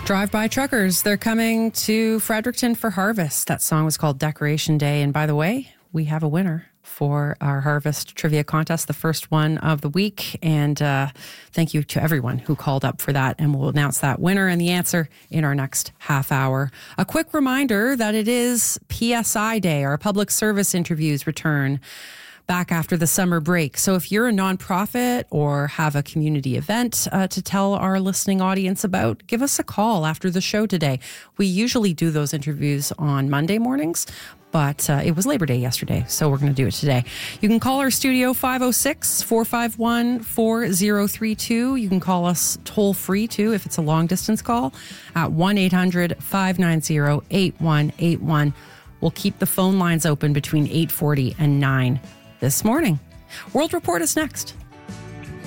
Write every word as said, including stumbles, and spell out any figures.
Drive-by truckers, they're coming to Fredericton for harvest. That song was called Decoration Day. And by the way, we have a winner for our harvest trivia contest, the first one of the week. And uh, thank you to everyone who called up for that. And we'll announce that winner and the answer in our next half hour. A quick reminder that it is P S I Day. Our public service interviews return back after the summer break. So if you're a nonprofit or have a community event uh, to tell our listening audience about, give us a call after the show today. We usually do those interviews on Monday mornings, but uh, it was Labor Day yesterday, so we're going to do it today. You can call our studio five oh six, four five one, four oh three two. You can call us toll free too if it's a long distance call at one eight hundred, five nine zero, eight one eight one. We'll keep the phone lines open between eight forty and nine this morning. World Report is next.